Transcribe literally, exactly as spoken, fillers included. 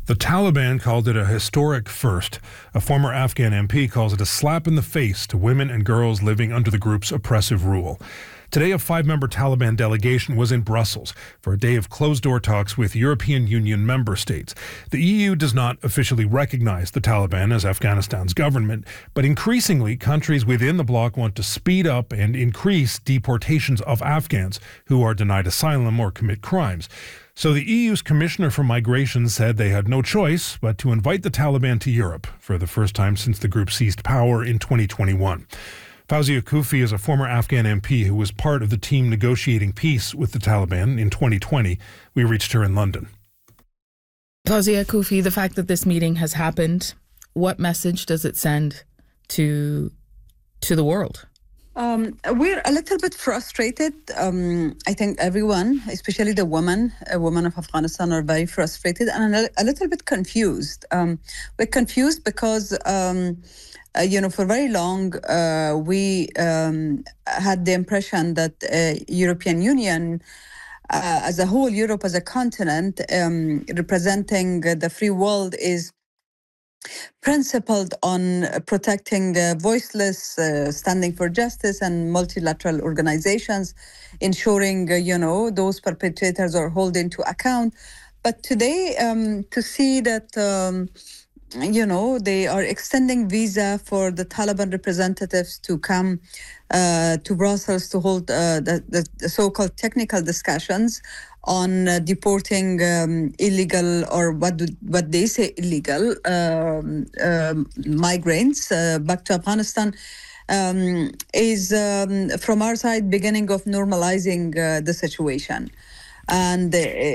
The Taliban called it a historic first. A former Afghan M P calls it a slap in the face to women and girls living under the group's oppressive rule. Today, a five-member Taliban delegation was in Brussels for a day of closed-door talks with European Union member states. The E U does not officially recognize the Taliban as Afghanistan's government, but increasingly, countries within the bloc want to speed up and increase deportations of Afghans who are denied asylum or commit crimes. So the E U's Commissioner for Migration said they had no choice but to invite the Taliban to Europe for the first time since the group seized power in twenty twenty-one. Fawzia Koofi is a former Afghan M P who was part of the team negotiating peace with the Taliban in twenty twenty. We reached her in London. Fawzia Koofi, the fact that this meeting has happened, what message does it send to to the world? Um, we're a little bit frustrated. Um, I think everyone, especially the women, uh, women of Afghanistan, are very frustrated and a, a little bit confused. Um, we're confused because, um, uh, you know, for very long, uh, we um, had the impression that uh, European Union, uh, as a whole, Europe as a continent, um, representing the free world, is principled on protecting uh, voiceless, uh, standing for justice and multilateral organizations, ensuring, uh, you know, those perpetrators are held into account. But today, um, to see that, um, you know, they are extending visa for the Taliban representatives to come uh, to Brussels to hold uh, the, the, the so-called technical discussions on uh, deporting um, illegal, or what do, what they say illegal, um, uh, migrants uh, back to Afghanistan, um, is um, from our side beginning of normalizing uh, the situation. And uh,